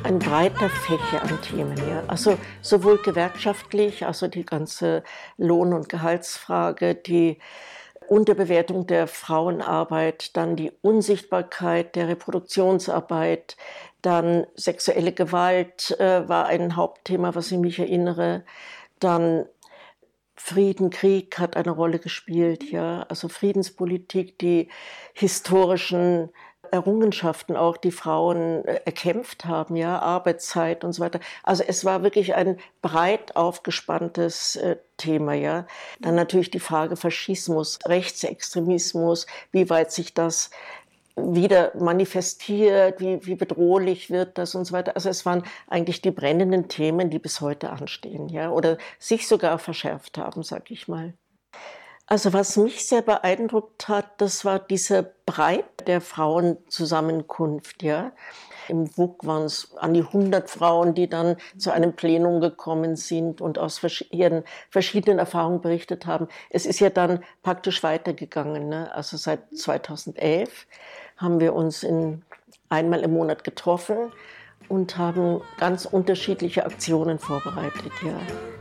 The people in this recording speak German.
ein breiter Fächer an Themen, ja. Also sowohl gewerkschaftlich, also die ganze Lohn- und Gehaltsfrage, die Unterbewertung der Frauenarbeit, dann die Unsichtbarkeit der Reproduktionsarbeit, dann sexuelle Gewalt war ein Hauptthema, was ich mich erinnere. Dann Frieden, Krieg hat eine Rolle gespielt, ja. Also Friedenspolitik, die historischen Errungenschaften auch, die Frauen erkämpft haben, ja, Arbeitszeit und so weiter. Also es war wirklich ein breit aufgespanntes Thema, ja. Dann natürlich die Frage Faschismus, Rechtsextremismus, wie weit sich das wieder manifestiert, wie bedrohlich wird das und so weiter. Also es waren eigentlich die brennenden Themen, die bis heute anstehen, ja, oder sich sogar verschärft haben, sag ich mal. Also was mich sehr beeindruckt hat, das war diese Breite der Frauenzusammenkunft, ja. Im WUK waren es an die 100 Frauen, die dann zu einem Plenum gekommen sind und aus ihren verschiedenen Erfahrungen berichtet haben. Es ist ja dann praktisch weitergegangen, ne? Also seit 2011 haben wir uns einmal im Monat getroffen und haben ganz unterschiedliche Aktionen vorbereitet, ja.